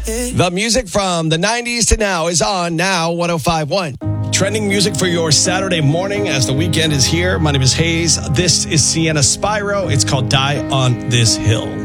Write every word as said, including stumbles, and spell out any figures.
The music from the nineties to now is on Now one oh five point one. Trending music for your Saturday morning as the weekend is here. My name is Hayes. This is Sienna Spyro. It's called Die on This Hill.